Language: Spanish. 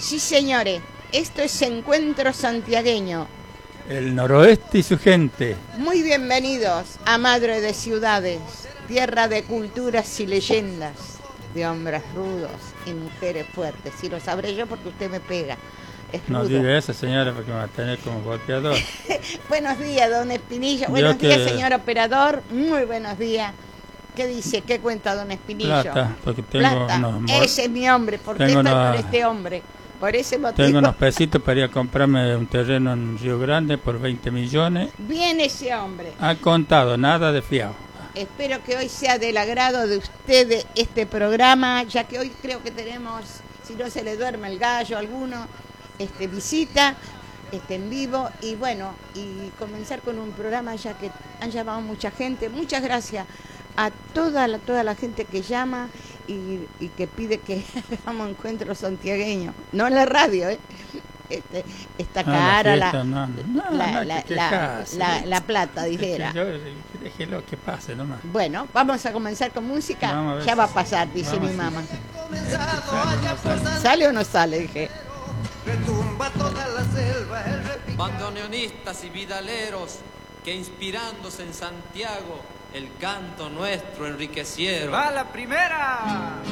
Sí, señores, esto es Encuentro Santiagueño. El noroeste y su gente. Muy bienvenidos a Madre de Ciudades, tierra de culturas y leyendas, de hombres rudos y mujeres fuertes. Si lo sabré yo porque usted me pega. No diga eso, señora, porque me va a tener como golpeador. Buenos días, don Espinillo. Buenos días, señor operador. Muy buenos días. ¿Qué dice? ¿Qué cuenta don Espinillo? Plata, porque tengo Plata. Ese es mi hombre. ¿Por qué está por este hombre? Por ese motivo. Tengo unos pesitos para ir a comprarme un terreno en Río Grande por 20 millones. Bien ese hombre. Ha contado, nada de fiado. Espero que hoy sea del agrado de usted este programa, ya que hoy creo que tenemos, si no se le duerme el gallo alguno, visita en vivo. Y bueno, y comenzar con un programa ya que han llamado mucha gente. Muchas gracias a toda la gente que llama y que pide que hagamos Encuentro Santiagueño. No en la radio, está cara la plata, dijera. Déjelo que pase nomás. Bueno, vamos a comenzar con música. Ya va a pasar, dice mi mamá. ¿Sale o no sale? Dije. Retumba toda la selva el repicar. Bandoneonistas y vidaleros que inspirándose en Santiago el canto nuestro enriquecieron. ¡Va la primera!